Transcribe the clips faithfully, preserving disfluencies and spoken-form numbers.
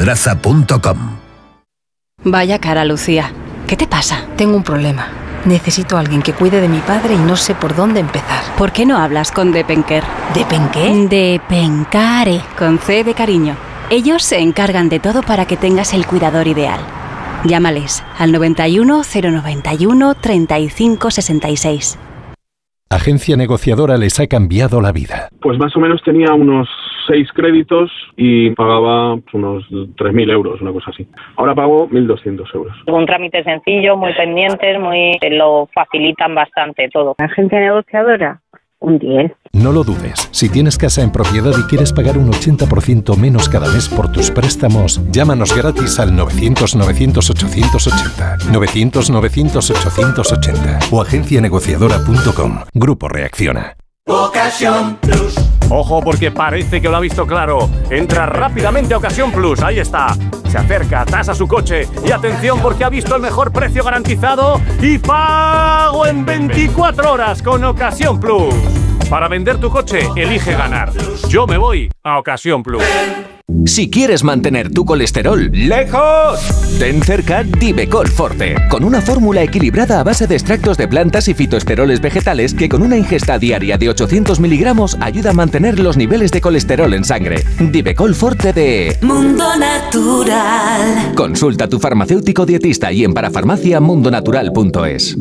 pedraza punto com. Vaya cara, Lucía. ¿Qué te pasa? Tengo un problema. Necesito a alguien que cuide de mi padre y no sé por dónde empezar. ¿Por qué no hablas con Depenker? ¿Depenqué? Depencare, con C de cariño. Ellos se encargan de todo para que tengas el cuidador ideal. Llámales al noventa y uno, cero noventa y uno, treinta y cinco sesenta y seis. Agencia Negociadora les ha cambiado la vida. Pues más o menos tenía unos seis créditos y pagaba unos tres mil euros, una cosa así. Ahora pago mil doscientos euros. Un trámite sencillo, muy pendientes, muy lo facilitan bastante todo. Agencia Negociadora, un diez. No lo dudes. Si tienes casa en propiedad y quieres pagar un ochenta por ciento menos cada mes por tus préstamos, llámanos gratis al novecientos, novecientos, ochocientos ochenta. novecientos, novecientos, ochocientos ochenta. O agencia negociadora punto com. Grupo Reacciona. Ocasión Plus. Ojo, porque parece que lo ha visto claro. Entra rápidamente a Ocasión Plus. Ahí está. Se acerca, tasa su coche. Y atención, porque ha visto el mejor precio garantizado y pago en veinticuatro horas con Ocasión Plus. Para vender tu coche, elige ganar. Yo me voy a Ocasión Plus. Si quieres mantener tu colesterol lejos, ten cerca Divecol Forte, con una fórmula equilibrada a base de extractos de plantas y fitoesteroles vegetales que con una ingesta diaria de ochocientos miligramos ayuda a mantener los niveles de colesterol en sangre. Divecol Forte de Mundo Natural. Consulta a tu farmacéutico dietista y en parafarmacia mundonatural punto es.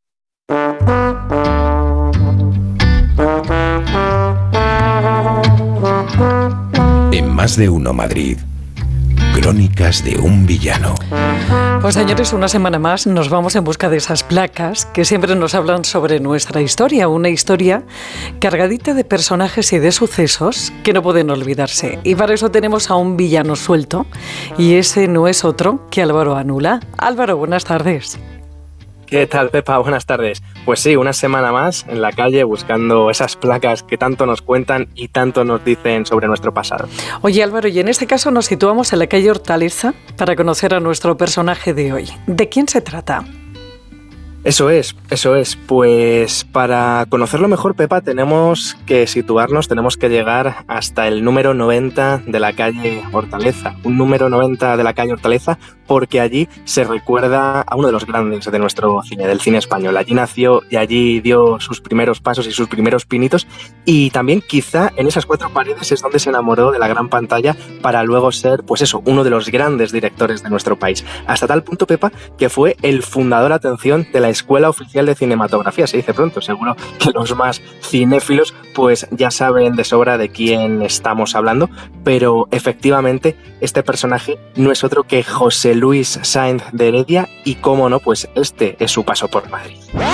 En Más de Uno Madrid, Crónicas de un villano. Pues señores, una semana más nos vamos en busca de esas placas que siempre nos hablan sobre nuestra historia, una historia cargadita de personajes y de sucesos que no pueden olvidarse. Y para eso tenemos a un villano suelto, y ese no es otro que Álvaro Anula. Álvaro, buenas tardes. ¿Qué tal, Pepa? Buenas tardes. Pues sí, una semana más en la calle buscando esas placas que tanto nos cuentan y tanto nos dicen sobre nuestro pasado. Oye, Álvaro, y en este caso nos situamos en la calle Hortaleza para conocer a nuestro personaje de hoy. ¿De quién se trata? Eso es, eso es. Pues para conocerlo mejor, Pepa, tenemos que situarnos, tenemos que llegar hasta el número noventa de la calle Hortaleza. Un número noventa de la calle Hortaleza porque allí se recuerda a uno de los grandes de nuestro cine, del cine español. Allí nació y allí dio sus primeros pasos y sus primeros pinitos, y también quizá en esas cuatro paredes es donde se enamoró de la gran pantalla para luego ser, pues eso, uno de los grandes directores de nuestro país. Hasta tal punto, Pepa, que fue el fundador, atención, de la Escuela Oficial de Cinematografía, se dice pronto. Seguro que los más cinéfilos pues ya saben de sobra de quién estamos hablando, pero efectivamente este personaje no es otro que José Luis Sáenz de Heredia, y cómo no, pues este es su paso por Madrid.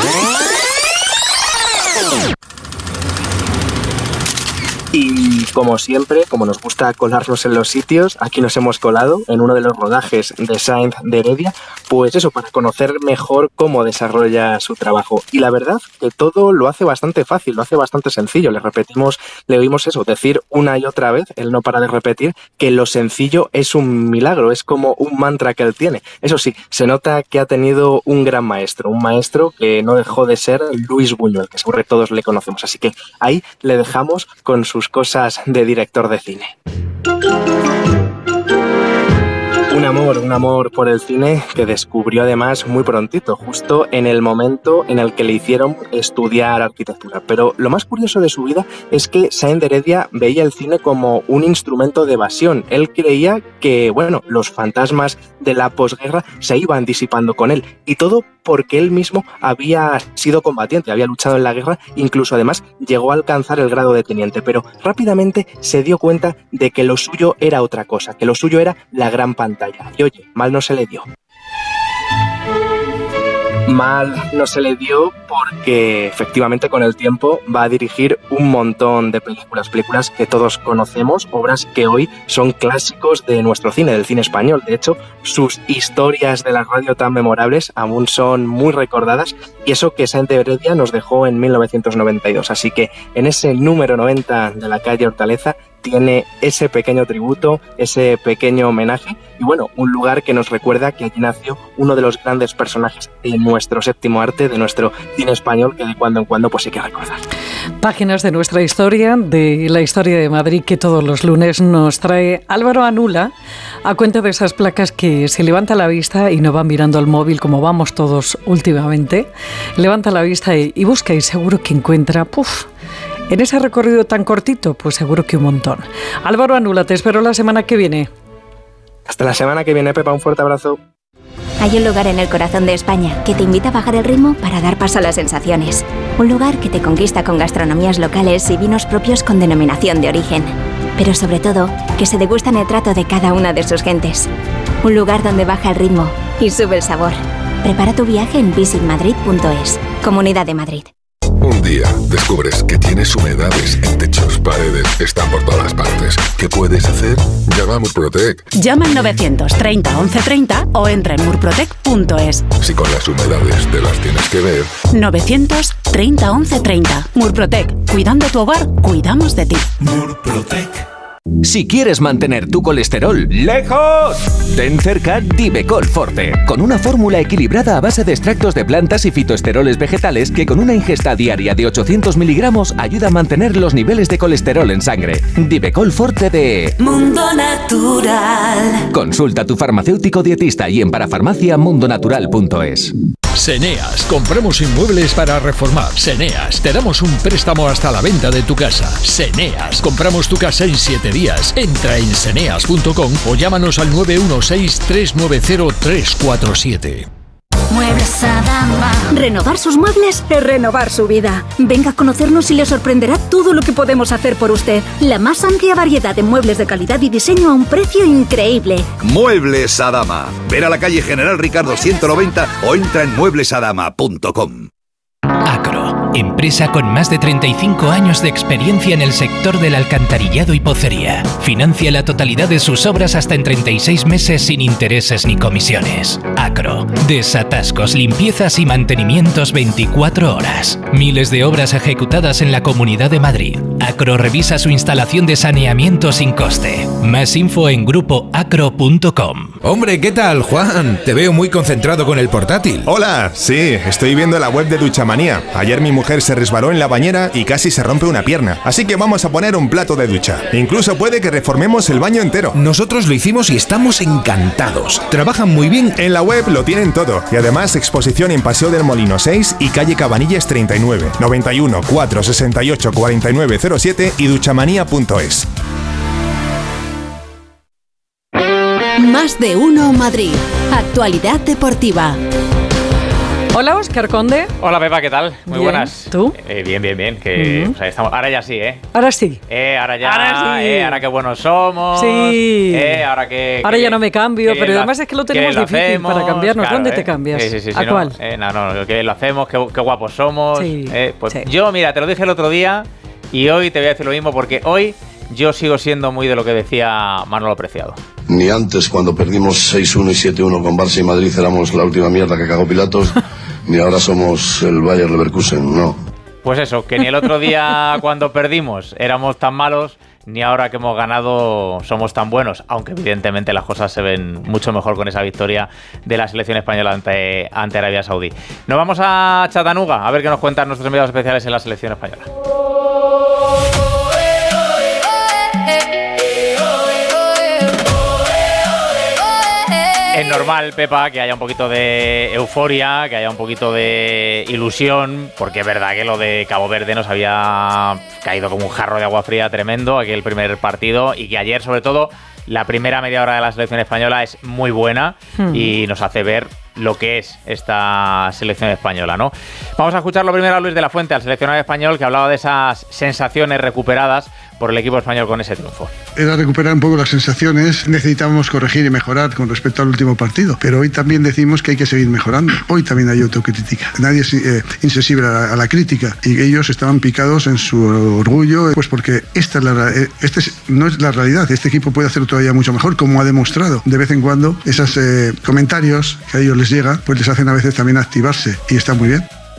Y como siempre, como nos gusta colarnos en los sitios, aquí nos hemos colado en uno de los rodajes de Sáenz de Heredia, pues eso, para conocer mejor cómo desarrolla su trabajo. Y la verdad que todo lo hace bastante fácil, lo hace bastante sencillo. Le repetimos, le oímos eso, decir una y otra vez, él no para de repetir, que lo sencillo es un milagro, es como un mantra que él tiene. Eso sí, se nota que ha tenido un gran maestro, un maestro que no dejó de ser Luis Buñuel, que seguro que todos le conocemos. Así que ahí le dejamos con sus cosas de director de cine. Un amor, un amor por el cine que descubrió además muy prontito, justo en el momento en el que le hicieron estudiar arquitectura. Pero lo más curioso de su vida es que Sáenz de Heredia veía el cine como un instrumento de evasión. Él creía que, bueno, los fantasmas de la posguerra se iban disipando con él, y todo porque él mismo había sido combatiente, había luchado en la guerra, incluso además llegó a alcanzar el grado de teniente, pero rápidamente se dio cuenta de que lo suyo era otra cosa, que lo suyo era la gran pantalla. Y oye, mal no se le dio. Mal no se le dio porque efectivamente con el tiempo va a dirigir un montón de películas, películas que todos conocemos, obras que hoy son clásicos de nuestro cine, del cine español. De hecho, sus historias de la radio tan memorables aún son muy recordadas, y eso que Sáenz de Heredia nos dejó en mil novecientos noventa y dos. Así que en ese número noventa de la calle Hortaleza tiene ese pequeño tributo, ese pequeño homenaje y bueno, un lugar que nos recuerda que allí nació uno de los grandes personajes de nuestro séptimo arte, de nuestro cine español, que de cuando en cuando pues hay que recordar. Páginas de nuestra historia, de la historia de Madrid, que todos los lunes nos trae Álvaro Anula a cuenta de esas placas que se levanta la vista y no va mirando el móvil como vamos todos últimamente. Levanta la vista y, y busca y seguro que encuentra, puf, en ese recorrido tan cortito, pues seguro que un montón. Álvaro Anula, te espero la semana que viene. Hasta la semana que viene, Pepa, un fuerte abrazo. Hay un lugar en el corazón de España que te invita a bajar el ritmo para dar paso a las sensaciones. Un lugar que te conquista con gastronomías locales y vinos propios con denominación de origen. Pero sobre todo, que se degusta en el trato de cada una de sus gentes. Un lugar donde baja el ritmo y sube el sabor. Prepara tu viaje en visit madrid punto es. Comunidad de Madrid. Un día descubres que tienes humedades en techos, paredes, están por todas partes. ¿Qué puedes hacer? Llama a Murprotec. Llama al novecientos treinta once treinta o entra en murprotec punto es. Si con las humedades te las tienes que ver. novecientos treinta once treinta. Murprotec. Cuidando tu hogar, cuidamos de ti. Murprotec. Si quieres mantener tu colesterol lejos, ten cerca Divecol Forte, con una fórmula equilibrada a base de extractos de plantas y fitoesteroles vegetales que con una ingesta diaria de ochocientos miligramos ayuda a mantener los niveles de colesterol en sangre. Divecol Forte de Mundo Natural. Consulta a tu farmacéutico dietista y en parafarmacia mundonatural punto es. Seneas, compramos inmuebles para reformar. Seneas, te damos un préstamo hasta la venta de tu casa. Seneas, compramos tu casa en siete días. Entra en seneas punto com o llámanos al nueve uno seis, tres nueve cero, tres cuatro siete. Muebles Adama. Renovar sus muebles es renovar su vida. Venga a conocernos y le sorprenderá todo lo que podemos hacer por usted. La más amplia variedad de muebles de calidad y diseño a un precio increíble. Muebles Adama. Ven a la calle General Ricardo ciento noventa o entra en muebles adama punto com. Acro, empresa con más de treinta y cinco años de experiencia en el sector del alcantarillado y pocería. Financia la totalidad de sus obras hasta en treinta y seis meses sin intereses ni comisiones. Acro, desatascos, limpiezas y mantenimientos veinticuatro horas. Miles de obras ejecutadas en la Comunidad de Madrid. Acro revisa su instalación de saneamiento sin coste. Más info en grupo acro punto com. Hombre, ¿qué tal, Juan? Te veo muy concentrado con el portátil. Hola, sí, estoy viendo la web de Duchamanía. Ayer mi mujer se resbaló en la bañera y casi se rompe una pierna. Así que vamos a poner un plato de ducha. Incluso puede que reformemos el baño entero. Nosotros lo hicimos y estamos encantados. Trabajan muy bien. En la web lo tienen todo. Y además exposición en Paseo del Molino seis y calle Cabanillas treinta y nueve, noventa y uno, cuatrocientos sesenta y ocho, cuarenta y nueve cero siete y duchamanía punto es. Más de uno Madrid. Actualidad deportiva. Hola, Óscar Conde. Hola, Pepa, ¿qué tal? Muy bien. Buenas. ¿Tú? Eh, bien, bien, bien. Que, Uh-huh. o sea, estamos, ahora ya sí, ¿eh? Ahora sí. Eh, ahora ya. Ahora sí. Eh, ahora qué buenos somos. Sí. Eh, ahora que. Ahora que- ya no me cambio, que pero lo- además es que lo que tenemos lo difícil hacemos, para cambiarnos. claro, ¿Dónde eh. te cambias? Sí, sí, sí, ¿A sí, no, cuál? eh, no, no, que lo hacemos, qué, qué guapos somos. Sí, eh, pues sí. yo, mira, te lo dije el otro día y hoy te voy a decir lo mismo porque hoy yo sigo siendo muy de lo que decía Manolo Preciado. Ni antes, cuando perdimos seis uno y siete uno con Barça y Madrid, éramos la última mierda que cagó Pilatos, ni ahora somos el Bayer Leverkusen, no. Pues eso, que ni el otro día cuando perdimos éramos tan malos, ni ahora que hemos ganado somos tan buenos, aunque evidentemente las cosas se ven mucho mejor con esa victoria de la selección española ante, ante Arabia Saudí. Nos vamos a Chattanooga a ver qué nos cuentan nuestros enviados especiales en la selección española. Es normal, Pepa, que haya un poquito de euforia, que haya un poquito de ilusión, porque es verdad que lo de Cabo Verde nos había caído como un jarro de agua fría tremendo, aquel primer partido, y que ayer, sobre todo, la primera media hora de la selección española es muy buena hmm. y nos hace ver lo que es esta selección española, ¿no? Vamos a escucharlo primero a Luis de la Fuente, al seleccionador español, que hablaba de esas sensaciones recuperadas por el equipo español con ese triunfo. Era recuperar un poco las sensaciones, necesitábamos corregir y mejorar con respecto al último partido, pero hoy también decimos que hay que seguir mejorando. Hoy también hay autocrítica, nadie es eh, insensible a la, a la crítica y ellos estaban picados en su orgullo, pues porque esta es la, eh, este es, no es la realidad, este equipo puede hacerlo todavía mucho mejor, como ha demostrado. De vez en cuando esos eh, comentarios que a ellos les llega, pues les hacen a veces también activarse y está muy bien.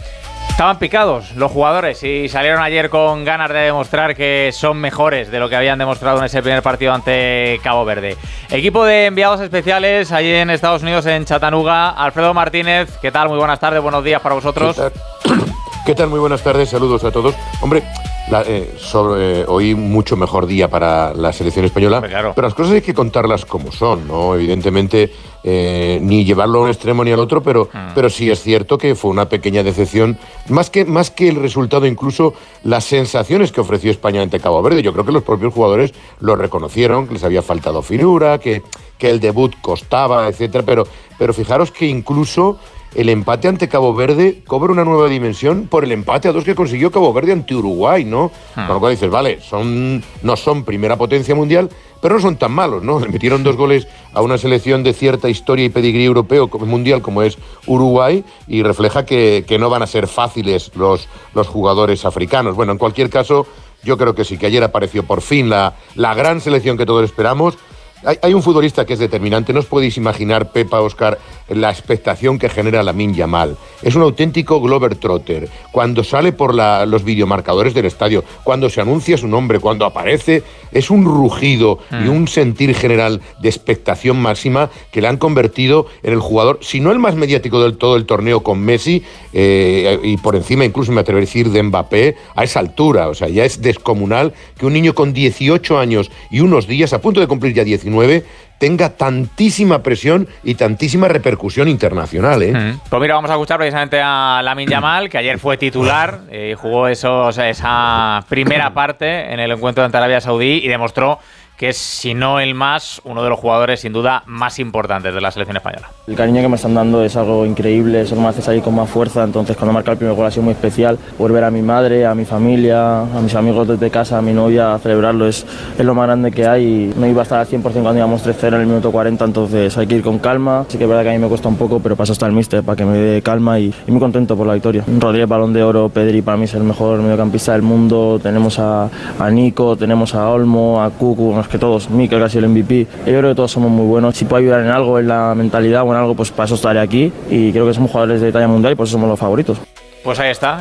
Estaban picados los jugadores y salieron ayer con ganas de demostrar que son mejores de lo que habían demostrado en ese primer partido ante Cabo Verde. Equipo de enviados especiales allí en Estados Unidos, en Chattanooga. Alfredo Martínez, ¿qué tal? Muy buenas tardes, buenos días para vosotros. ¿Qué tal? ¿Qué tal? Muy buenas tardes, saludos a todos. Hombre, la, eh, sobre, eh, hoy mucho mejor día para la selección española, claro. Pero las cosas hay que contarlas como son, ¿no? Evidentemente, eh, ni llevarlo a un extremo ni al otro, pero, mm. pero sí es cierto que fue una pequeña decepción, más que, más que el resultado, incluso las sensaciones que ofreció España ante Cabo Verde. Yo creo que los propios jugadores lo reconocieron, que les había faltado finura, que, que el debut costaba, etcétera, pero, pero fijaros que incluso el empate ante Cabo Verde cobra una nueva dimensión por el empate a dos que consiguió Cabo Verde ante Uruguay, ¿no? Hmm. Con lo cual dices, vale, son, no son primera potencia mundial, pero no son tan malos, ¿no? Le metieron dos goles a una selección de cierta historia y pedigrí europeo mundial como es Uruguay y refleja que, que no van a ser fáciles los, los jugadores africanos. Bueno, en cualquier caso, yo creo que sí, que ayer apareció por fin la, la gran selección que todos esperamos. Hay, hay un futbolista que es determinante, no os podéis imaginar, Pepa, Óscar, la expectación que genera Lamine Yamal. Es un auténtico globetrotter. Cuando sale por la, los videomarcadores del estadio, cuando se anuncia su nombre, cuando aparece, es un rugido mm. y un sentir general de expectación máxima que le han convertido en el jugador, si no el más mediático del todo el torneo con Messi, eh, y por encima incluso me atrevo a decir de Mbappé, a esa altura. O sea, ya es descomunal que un niño con dieciocho años y unos días, a punto de cumplir ya diecinueve, tenga tantísima presión y tantísima repercusión internacional, ¿eh? Mm. Pues mira, vamos a escuchar precisamente a Lamine Yamal, que ayer fue titular, eh, jugó eso, o sea, esa primera parte en el encuentro ante Arabia Saudí y demostró que es, si no el más, uno de los jugadores sin duda más importantes de la selección española. El cariño que me están dando es algo increíble, eso me hace salir con más fuerza, entonces cuando marca el primer gol ha sido muy especial. Poder ver a mi madre, a mi familia, a mis amigos desde casa, a mi novia, a celebrarlo es, es lo más grande que hay. No iba a estar al cien por ciento cuando íbamos tres cero en el minuto cuarenta, entonces hay que ir con calma. Sí que es verdad que a mí me cuesta un poco, pero pasa hasta el míster para que me dé calma y, y muy contento por la victoria. Rodríguez, Balón de Oro, Pedri para mí es el mejor mediocampista del mundo, tenemos a, a Nico, tenemos a Olmo, a Cucu, es que todos, Mikel, casi el M V P. Yo creo que todos somos muy buenos. Si puedo ayudar en algo, en la mentalidad o en algo, pues para eso estaré aquí. Y creo que somos jugadores de talla mundial y por eso somos los favoritos. Pues ahí está,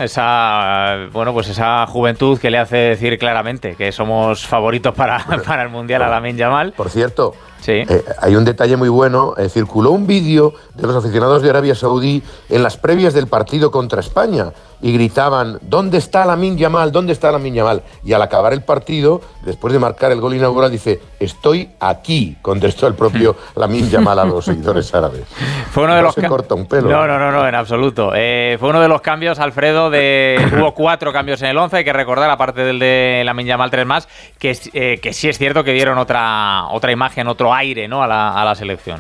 esa bueno pues esa juventud que le hace decir claramente que somos favoritos para, para el Mundial a Lamine Yamal. Por cierto, sí. eh, hay un detalle muy bueno. Eh, circuló un vídeo de los aficionados de Arabia Saudí en las previas del partido contra España y gritaban, ¿dónde está Lamine Yamal? ¿Dónde está Lamine Yamal? Y al acabar el partido, después de marcar el gol inaugural, dice, estoy aquí, contestó el propio Lamine Yamal a los seguidores árabes. Fue uno de no los se corta un pelo. No, no, no, no, en absoluto. Eh, fue uno de los cambios, Alfredo, de hubo cuatro cambios en el once, hay que recordar, aparte del de Lamine Yamal, tres más, que, eh, que sí es cierto que dieron otra, otra imagen, otro aire, ¿no?, a la, a la selección.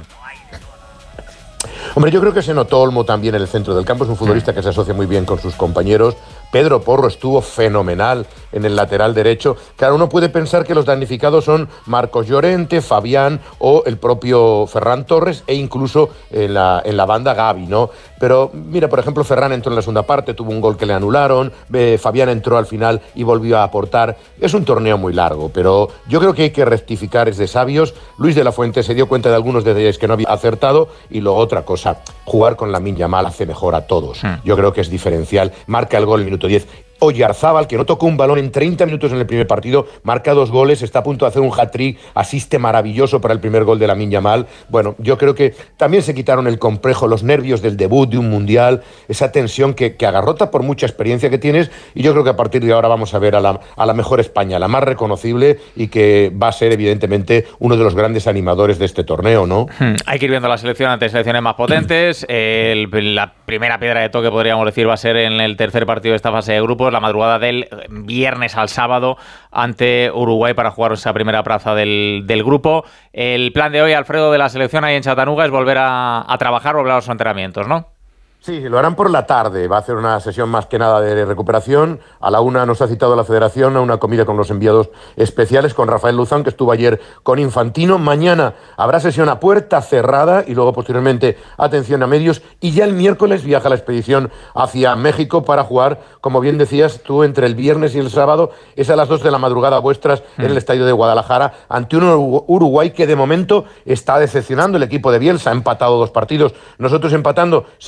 Hombre, yo creo que se notó Olmo también en el centro del campo, es un futbolista que se asocia muy bien con sus compañeros. Pedro Porro estuvo fenomenal en el lateral derecho. Claro, uno puede pensar que los damnificados son Marcos Llorente, Fabián o el propio Ferran Torres e incluso en la, en la banda Gavi, ¿no? Pero mira, por ejemplo, Ferran entró en la segunda parte, tuvo un gol que le anularon, eh, Fabián entró al final y volvió a aportar. Es un torneo muy largo, pero yo creo que hay que rectificar, es de sabios. Luis de la Fuente se dio cuenta de algunos detalles que no había acertado y luego otra cosa, jugar con Lamine Yamal hace mejor a todos. Hmm. Yo creo que es diferencial, marca el gol en el minuto diez. Oyarzábal, que no tocó un balón en treinta minutos en el primer partido, marca dos goles, está a punto de hacer un hat-trick, asiste maravilloso para el primer gol de Lamine Yamal. Bueno, yo creo que también se quitaron el complejo, los nervios del debut de un mundial, esa tensión que, que agarrota por mucha experiencia que tienes, y yo creo que a partir de ahora vamos a ver a la, a la mejor España, la más reconocible y que va a ser evidentemente uno de los grandes animadores de este torneo, ¿no? Hmm. Hay que ir viendo la selección ante selecciones más potentes. El, la primera piedra de toque, podríamos decir, va a ser en el tercer partido de esta fase de grupos, la madrugada del viernes al sábado ante Uruguay para jugar esa primera plaza del, del grupo. El plan de hoy, Alfredo, de la selección ahí en Chattanooga es volver a, a trabajar, volver a los entrenamientos, ¿no? Sí, lo harán por la tarde, va a hacer una sesión más que nada de recuperación. A la una nos ha citado la Federación a una comida con los enviados especiales, con Rafael Luzán, que estuvo ayer con Infantino. Mañana habrá sesión a puerta cerrada y luego posteriormente atención a medios. Y ya el miércoles viaja la expedición hacia México para jugar, como bien decías tú, entre el viernes y el sábado, es a las dos de la madrugada vuestras mm. en el estadio de Guadalajara, ante un Uruguay que de momento está decepcionando. El equipo de Bielsa ha empatado dos partidos. Nosotros empatando seríamos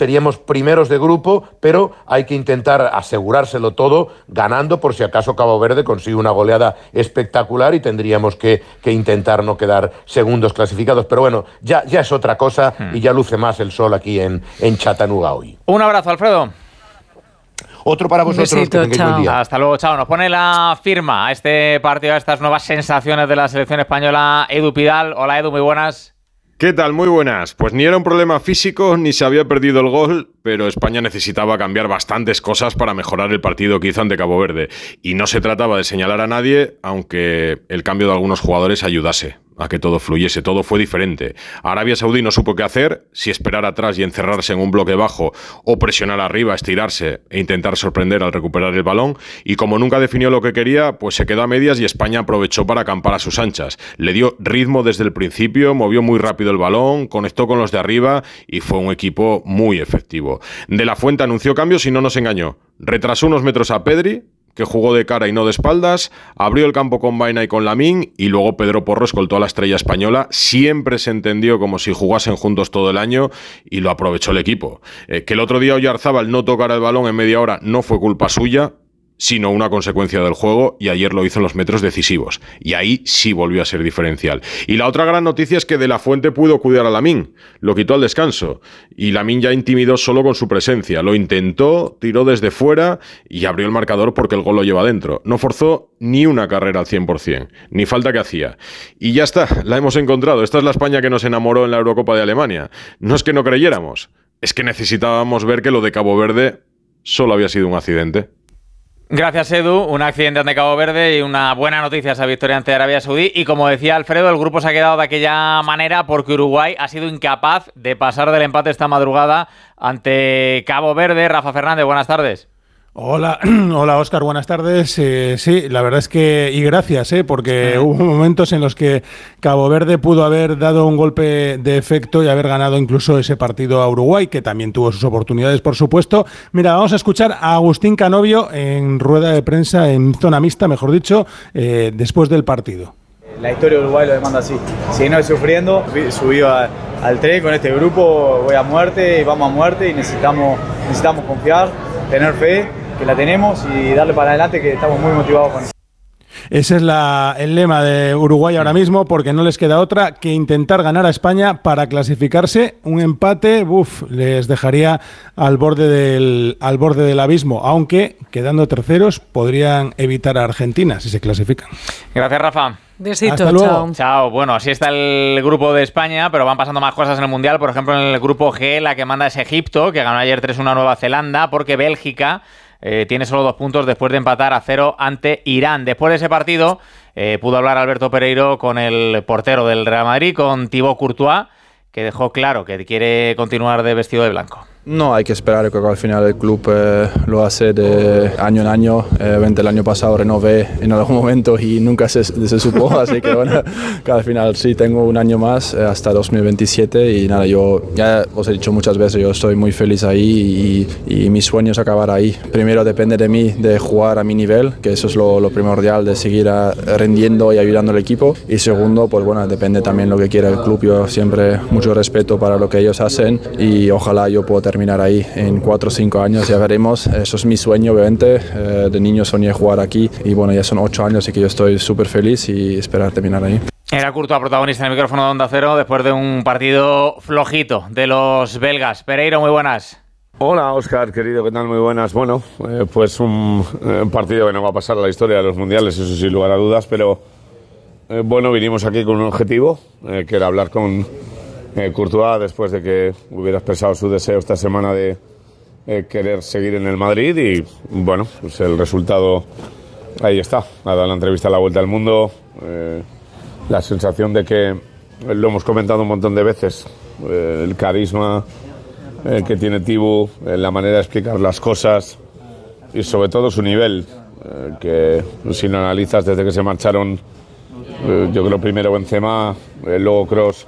primeros de grupo, pero hay que intentar asegurárselo todo ganando por si acaso Cabo Verde consigue una goleada espectacular y tendríamos que, que intentar no quedar segundos clasificados. Pero bueno, ya, ya es otra cosa y ya luce más el sol aquí en, en Chattanooga hoy. Un abrazo, Alfredo. Otro para vosotros. Besito, que tengáis buen día. Hasta luego, chao. Nos pone la firma a este partido, a estas nuevas sensaciones de la selección española, Edu Pidal. Hola, Edu, muy buenas. ¿Qué tal? Muy buenas. Pues ni era un problema físico, ni se había perdido el gol, pero España necesitaba cambiar bastantes cosas para mejorar el partido que hizo ante Cabo Verde. Y no se trataba de señalar a nadie, aunque el cambio de algunos jugadores ayudase a que todo fluyese. Todo fue diferente. Arabia Saudí no supo qué hacer, si esperar atrás y encerrarse en un bloque bajo o presionar arriba, estirarse e intentar sorprender al recuperar el balón, y como nunca definió lo que quería, pues se quedó a medias y España aprovechó para acampar a sus anchas. Le dio ritmo desde el principio, movió muy rápido el balón, conectó con los de arriba y fue un equipo muy efectivo. De la Fuente anunció cambios y no nos engañó. Retrasó unos metros a Pedri, que jugó de cara y no de espaldas, abrió el campo con Baena y con Lamín, y luego Pedro Porro escoltó a la estrella española. Siempre se entendió como si jugasen juntos todo el año y lo aprovechó el equipo. Eh, que el otro día Oyarzábal no tocara el balón en media hora no fue culpa suya, sino una consecuencia del juego, y ayer lo hizo en los metros decisivos. Y ahí sí volvió a ser diferencial. Y la otra gran noticia es que De la Fuente pudo cuidar a Lamín, lo quitó al descanso, y Lamín ya intimidó solo con su presencia. Lo intentó, tiró desde fuera y abrió el marcador porque el gol lo lleva dentro. No forzó ni una carrera al cien por ciento, ni falta que hacía. Y ya está, la hemos encontrado. Esta es la España que nos enamoró en la Eurocopa de Alemania. No es que no creyéramos, es que necesitábamos ver que lo de Cabo Verde solo había sido un accidente. Gracias, Edu. Un accidente ante Cabo Verde y una buena noticia esa victoria ante Arabia Saudí. Y como decía Alfredo, el grupo se ha quedado de aquella manera porque Uruguay ha sido incapaz de pasar del empate esta madrugada ante Cabo Verde. Rafa Fernández, buenas tardes. Hola, hola Óscar, buenas tardes. Eh, sí, la verdad es que, y gracias, eh, porque sí. Hubo momentos en los que Cabo Verde pudo haber dado un golpe de efecto y haber ganado incluso ese partido a Uruguay, que también tuvo sus oportunidades, por supuesto. Mira, vamos a escuchar a Agustín Canovio en rueda de prensa, en zona mixta, mejor dicho, eh, después del partido. La historia de Uruguay lo demanda así. Si no es sufriendo, subido a, al tren con este grupo, voy a muerte y vamos a muerte y necesitamos, necesitamos confiar, tener fe, que la tenemos y darle para adelante, que estamos muy motivados con eso. Ese es la, el lema de Uruguay ahora mismo, porque no les queda otra que intentar ganar a España para clasificarse. Un empate, uf, les dejaría al borde del, al borde del abismo, aunque quedando terceros podrían evitar a Argentina si se clasifican. Gracias, Rafa. Besito, Hasta luego. chao. Chao. Bueno, así está el grupo de España, pero van pasando más cosas en el Mundial. Por ejemplo, en el grupo G, la que manda es Egipto, que ganó ayer tres uno a Nueva Zelanda, porque Bélgica Eh, tiene solo dos puntos después de empatar a cero ante Irán. Después de ese partido eh, pudo hablar Alberto Pereiro con el portero del Real Madrid, con Thibaut Courtois, que dejó claro que quiere continuar de vestido de blanco. No, hay que esperar que al final el club eh, lo hace de año en año. Eh, el año pasado renové en algún momento y nunca se, se supo, así que bueno, que al final sí tengo un año más eh, hasta dos mil veintisiete y nada, yo ya os he dicho muchas veces, yo estoy muy feliz ahí y, y mi sueño es acabar ahí. Primero depende de mí de jugar a mi nivel, que eso es lo, lo primordial, de seguir a, rendiendo y ayudando al equipo, y segundo, pues bueno, depende también lo que quiera el club. Yo siempre mucho respeto para lo que ellos hacen y ojalá yo pueda terminar terminar ahí en cuatro o cinco años, ya veremos. Eso es mi sueño, obviamente. Eh, de niño soñé jugar aquí y bueno, ya son ocho años y que yo estoy súper feliz y esperar terminar ahí. Era Courtois, protagonista en el micrófono de Onda Cero después de un partido flojito de los belgas. Pereiro, muy buenas. Hola, Óscar, querido, ¿qué tal? Muy buenas. Bueno, eh, pues un eh, partido que no va a pasar a la historia de los mundiales, eso sin lugar a dudas, pero eh, bueno, vinimos aquí con un objetivo, eh, que era hablar con eh, Courtois después de que hubiera expresado su deseo esta semana de eh, querer seguir en el Madrid y bueno, pues el resultado ahí está. Ha dado la entrevista a la Vuelta al Mundo, eh, la sensación de que, lo hemos comentado un montón de veces, eh, el carisma eh, que tiene Thibaut, eh, la manera de explicar las cosas y sobre todo su nivel, eh, que si lo analizas desde que se marcharon, eh, yo creo primero Benzema, eh, luego Kroos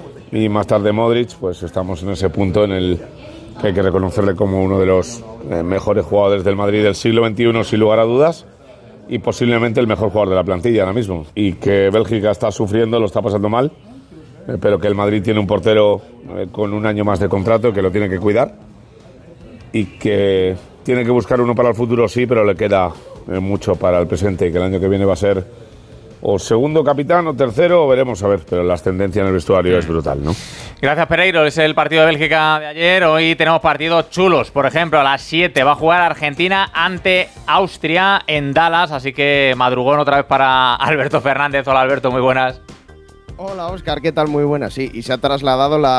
y más tarde Modric, pues estamos en ese punto en el que hay que reconocerle como uno de los eh, mejores jugadores del Madrid del siglo veintiuno, sin lugar a dudas, y posiblemente el mejor jugador de la plantilla ahora mismo. Y que Bélgica está sufriendo, lo está pasando mal, eh, pero que el Madrid tiene un portero eh, con un año más de contrato que lo tiene que cuidar y que tiene que buscar uno para el futuro, sí, pero le queda eh, mucho para el presente y que el año que viene va a ser o segundo capitán o tercero, o veremos a ver, pero las tendencias en el vestuario es brutal, ¿no? Gracias, Pereiro. Es el partido de Bélgica de ayer. Hoy tenemos partidos chulos. Por ejemplo, a las siete va a jugar Argentina ante Austria en Dallas, así que madrugón otra vez para Alberto Fernández. Hola, Alberto, muy buenas. Hola, Óscar, ¿qué tal? Muy buenas, sí. Y se ha trasladado la